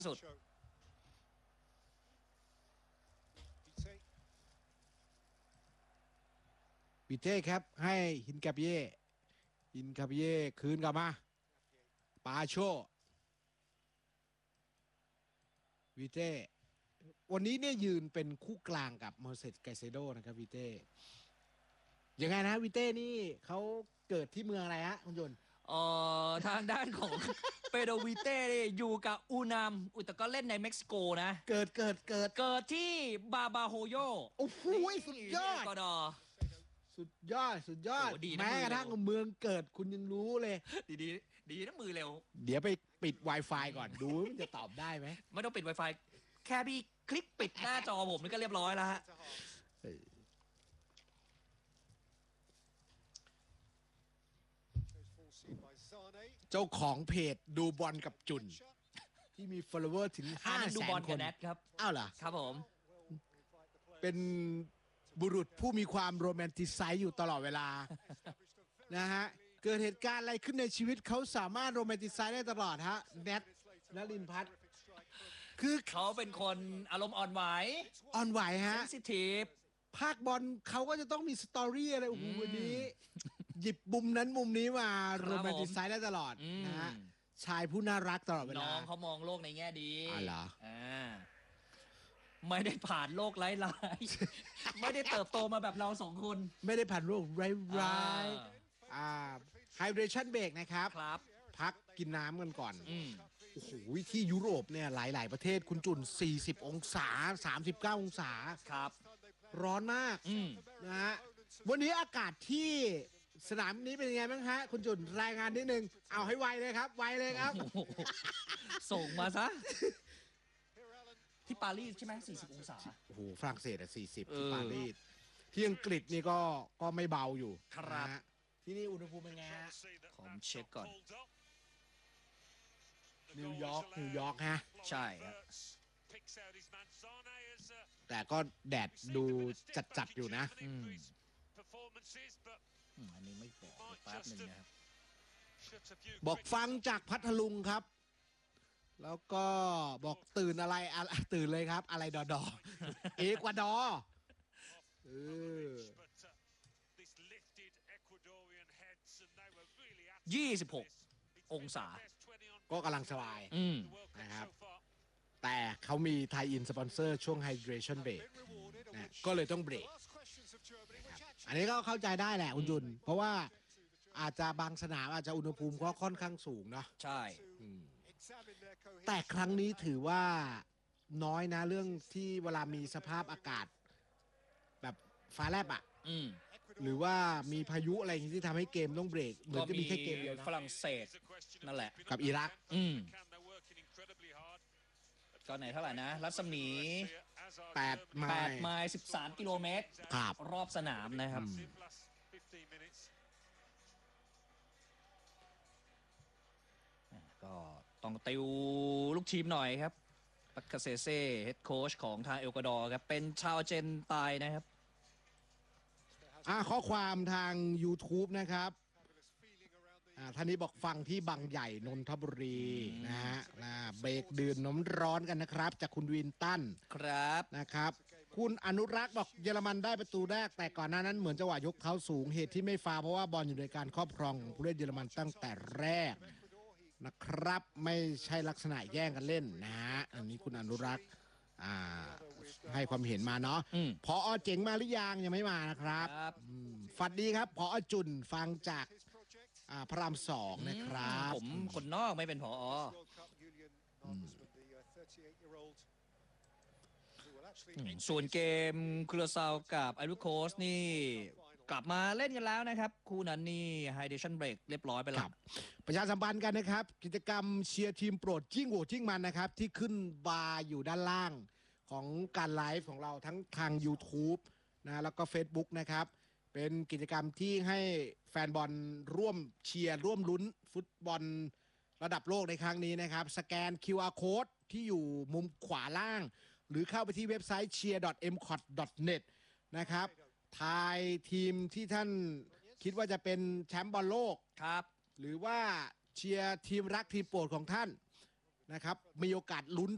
สุดวิเต้ครับให้หินกับเย่คืนกลับมาปาโชวิเต้วันนี้เนี่ยยืนเป็นคู่กลางกับมอเสสไกเซโดนะครับวิเต้ยังไงนะวิเต้นี่เขาเกิดที่เมืองอะไรฮะคุณยนต์ทางด้านของ เปโดวิเต้อยู่กับอูนามแต่ก็เล่นในเม็กซิโกนะเกิดที่บาบาโฮโยโอ้โหสุดยอดกดสุดยอดแม้กระทั่งเมืองเกิดคุณยังรู้เลยดีนะมือเร็วเดี๋ยวไปปิด Wi-Fi ก่อนดูมันจะตอบได้ไหมไม่ต้องปิด Wi-Fi แค่พี่คลิกปิดหน้าจอผมนี่ก็เรียบร้อยแล้วฮะเจ้าของเพจดูบอลกับจุนที่มี follower ถึง500,000 คนครับอ้าวเหรอครับผมเป็นบุรุษผู้มีความโรแมนติไซส์อยู่ตลอดเวลานะฮะเกิดเหตุการณ์อะไรขึ้นในชีวิตเขาสามารถโรแมนติไซส์ได้ตลอดฮะแนทนลินพัฒน์คือเขาเป็นคนอารมณ์อ่อนไหวฮะเซนซิทีฟภาคบอลเขาก็จะต้องมีสตอรี่อะไรโอ้โหวันนี้หยิบมุมนั้นมุมนี้มาโรแมนติไซส์ได้ตลอดนะฮะชายผู้น่ารักตลอดเวลาน้องเขามองโลกในแง่ดีเหรอไม่ได้ผ่านโลกไร้ๆไม่ได้เติบโตมาแบบเราสองคนไม่ได้ผ่านโลกร้ายไฮเดรชั่นเบรกนะครับพักกินน้ำกันก่อนโอ้โหที่ยุโรปเนี่ยหลายๆประเทศคุณจุน40 องศา39 องศาครับร้อนมากนะฮะวันนี้อากาศที่สนามนี้เป็นยังไงบ้างฮะคุณจุนรายงานนิดนึงเอาให้ไวเลยครับส่งมาซะที่ปารีสใช่ไหม40 องศาโอ้โหฝรั่งเศส40ที่ปารีสที่อังกฤษนี่ก็ไม่เบาอยู่ครับที่นี่อุณหภูมิเป็นไงฮะผมเช็คก่อนนิวยอร์กฮะใช่ครับแต่ก็แดดดูจัดอยู่นะอันนี้ไม่บอกแป๊บนึงนะครับบอกฟังจากพัทลุงครับแล้วก็บอกตื่นอะไรตื่นเลยครับอะไรดอเอกวาดอร์ 26 องศาก็กำลังสบายนะครับแต่เขามีไทยอินสปอนเซอร์ช่วงไฮเดรชั่นเบรกนะก็เลยต้องเบรกอันนี้ก็เข้าใจได้แหละคุณจุนเพราะว่าอาจจะบางสนามอาจจะอุณหภูมิก็ค่อนข้างสูงเนาะใช่แต่ครั้งนี้ถือว่าน้อยนะเรื่องที่เวลามีสภาพอากาศแบบฟ้าแลบหรือว่ามีพายุอะไรอย่างนี้ที่ทำให้เกมต้องเบรกเหมือนจะมีแค่เกมเดียวนะฝรั่งเศสนั่นแหละกับอิรักก็ไหนเท่าไหร่นะรัศมี 8 ไมล์ 13 กิโลเมตรรอบสนามนะครับก็ต้องติวลูกทีมหน่อยครับปักคาเซเซ่เฮดโค้ชของทางเอลกวาดอร์ครับเป็นชาวอาร์เจนไตน์นะครับข้อความทาง YouTube นะครับท่านนี้บอกฟังที่บางใหญ่นนทบุรีนะฮะเบรกดื่มน้ำร้อนกันนะครับจากคุณวินตันครับนะครับคุณอนุรักษ์บอกเยอรมันได้ประตูแรกแต่ก่อนหน้านั้นเหมือนจังหวะยกเท้าสูงเหตุที่ไม่ฟาวเพราะว่าบอลอยู่ในการครอบครองของผู้เล่นเยอรมันตั้งแต่แรกนะครับไม่ใช่ลักษณะแย่งกันเล่นนะฮะอันนี้คุณอนุรักษ์ให้ความเห็นมาเนาะพอเจ๋งมาหรือยังไม่มานะครับฝันดีครับพอจุนฟังจากพระราม2นะครับผมคนนอกไม่เป็นพอส่วนเกมคูลาซาวกับไอรูโคสนี่กลับมาเล่นกันแล้วนะครับคู่นั้นนี่ไฮเดชั่นเบรกเรียบร้อยไปแล้วประชาสัมพันธ์กันนะครับกิจกรรมเชียร์ทีมโปรดจิ้งโหวจิ้งมันนะครับที่ขึ้นบาร์อยู่ด้านล่างของการไลฟ์ของเราทั้งทาง YouTube นะแล้วก็ Facebook นะครับเป็นกิจกรรมที่ให้แฟนบอลร่วมเชียร์ร่วมลุ้นฟุตบอลระดับโลกในครั้งนี้นะครับสแกน QR Code ที่อยู่มุมขวาล่างหรือเข้าไปที่เว็บไซต์ cheer.mcot.net นะครับทายทีมที่ท่านคิดว่าจะเป็นแชมป์บอลโลกครับหรือว่าเชียร์ทีมรักทีมโปรดของท่านนะครับมีโอกาสลุ้น